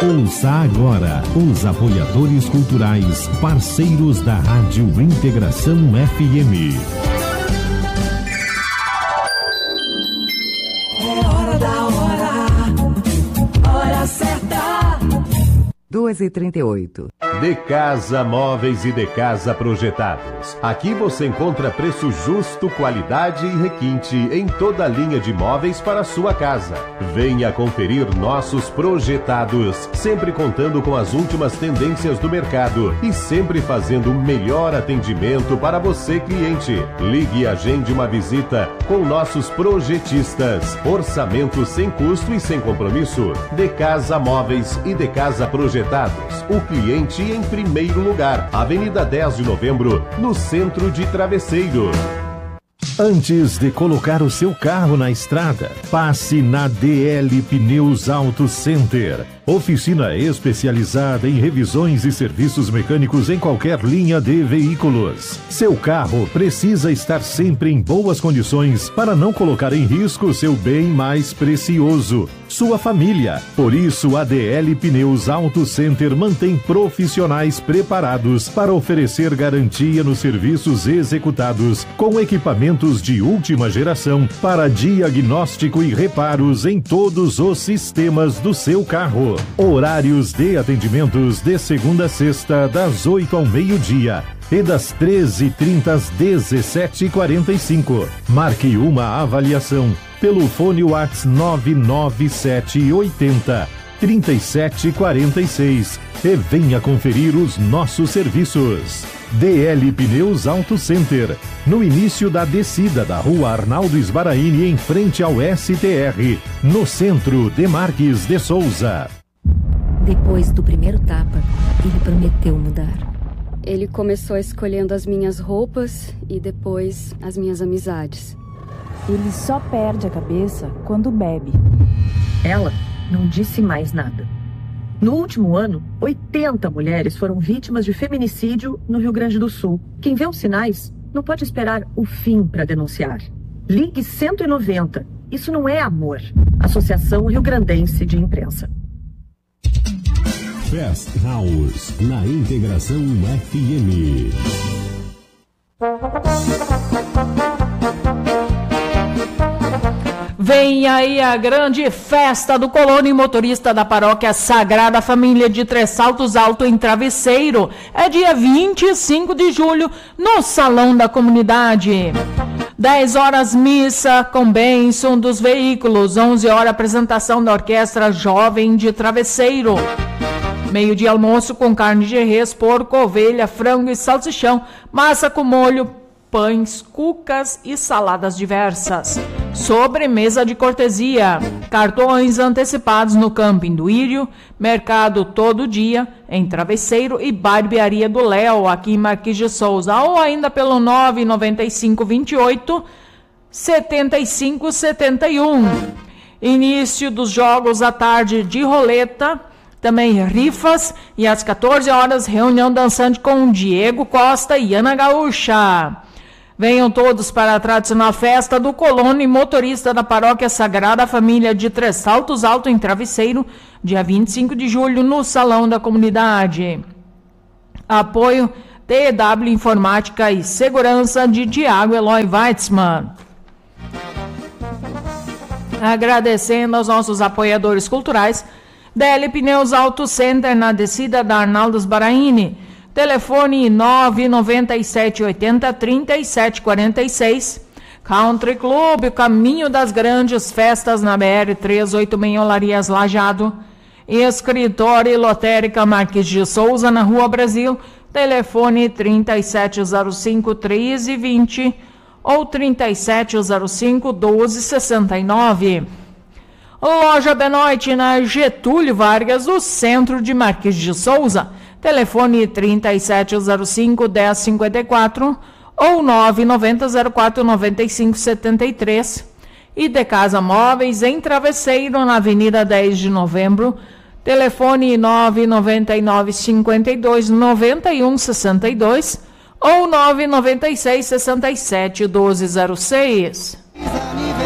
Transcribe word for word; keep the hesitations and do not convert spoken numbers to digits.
Ouça agora os apoiadores culturais, parceiros da Rádio Integração F M. É hora da hora, hora certa. duas e trinta e oito. De Casa Móveis e De Casa Projetados. Aqui você encontra preço justo, qualidade e requinte em toda a linha de móveis para a sua casa. Venha conferir nossos projetados, sempre contando com as últimas tendências do mercado e sempre fazendo o melhor atendimento para você, cliente. Ligue e agende uma visita com nossos projetistas. Orçamento sem custo e sem compromisso. De Casa Móveis e De Casa Projetados. O cliente em primeiro lugar. Avenida dez de novembro, no centro de Travesseiro. Antes de colocar o seu carro na estrada, passe na D L Pneus Auto Center. Oficina especializada em revisões e serviços mecânicos em qualquer linha de veículos. Seu carro precisa estar sempre em boas condições para não colocar em risco seu bem mais precioso, sua família. Por isso, a D L Pneus Auto Center mantém profissionais preparados para oferecer garantia nos serviços executados com equipamentos de última geração para diagnóstico e reparos em todos os sistemas do seu carro. Horários de atendimentos de segunda a sexta, das oito ao meio-dia e das treze e trinta às dezessete e quarenta e cinco. Marque uma avaliação pelo fone WhatsApp nove nove sete oito zero, três sete quatro seis e venha conferir os nossos serviços. D L Pneus Auto Center, no início da descida da rua Arnaldo Sbaraini, em frente ao S T R, no centro de Marques de Souza. Depois do primeiro tapa, ele prometeu mudar. Ele começou escolhendo as minhas roupas e depois as minhas amizades. Ele só perde a cabeça quando bebe. Ela não disse mais nada. No último ano, oitenta mulheres foram vítimas de feminicídio no Rio Grande do Sul. Quem vê os sinais não pode esperar o fim para denunciar. Ligue cento e noventa. Isso não é amor. Associação Rio Grandense de Imprensa. Fast House, na Integração F M. Vem aí a grande festa do colono e motorista da paróquia Sagrada Família de Três Saltos Alto em Travesseiro. É dia vinte e cinco de julho, no Salão da Comunidade. dez horas missa com bênção dos veículos. onze horas apresentação da Orquestra Jovem de Travesseiro. Meio-dia almoço com carne de res, porco, ovelha, frango e salsichão, massa com molho, pães, cucas e saladas diversas. Sobremesa de cortesia, cartões antecipados no Camping do Írio, mercado todo dia, em Travesseiro e barbearia do Léo, aqui em Marquês de Souza, ou ainda pelo nove nove cinco, vinte e oito, setenta e cinco, setenta e um. Início dos jogos à tarde de roleta, também rifas, e às quatorze horas, reunião dançante com Diego Costa e Ana Gaúcha. Venham todos para a tradicional festa do colono e motorista da paróquia Sagrada Família de Três Saltos Alto em Travesseiro, dia vinte e cinco de julho, no Salão da Comunidade. Apoio T E W Informática e Segurança de Tiago Eloy Weitzman. Agradecendo aos nossos apoiadores culturais, D L Pneus Auto Center, na descida da Arnaldo Sbaraini. Telefone nove nove sete oito zero, três sete quatro seis. Country Club, o caminho das grandes festas na B R trezentos e oitenta e seis, Olarias Lajeado. Escritório e Lotérica Marques de Souza, na Rua Brasil. Telefone trinta e sete zero cinco, treze vinte ou trinta e sete zero cinco, doze sessenta e nove. Loja Benoit, na Getúlio Vargas, no centro de Marques de Souza. Telefone trinta e sete zero cinco, dez cinquenta e quatro ou nove nove zero zero quatro nove cinco sete três. E De Casa Móveis, em Travesseiro, na Avenida dez de novembro. Telefone nove nove nove, cinco dois, nove um seis dois ou nove nove seis, seis sete, doze zero seis.